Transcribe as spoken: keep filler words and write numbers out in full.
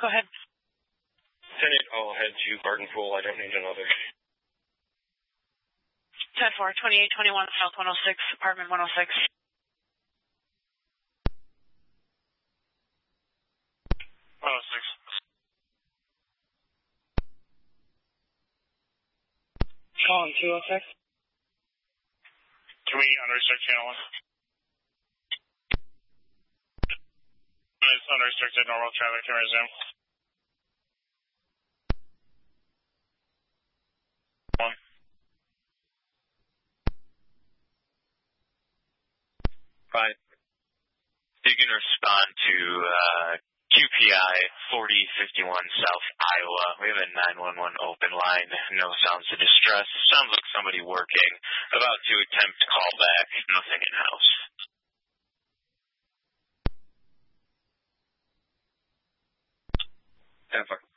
Go ahead. ten eight, I'll head to Garden Pool. I don't need another. ten four, twenty-eight twenty-one South one oh six, apartment one oh six. one oh six. Calling two oh six. Can we unrestrict channel one? It's unrestricted, normal traffic can resume. One. Fine. You can respond to uh, Q P I forty fifty-one South Iowa. We have a nine one one open line. No sounds of distress. Sounds like somebody working. About to attempt to call back. Nothing in-house. ten four.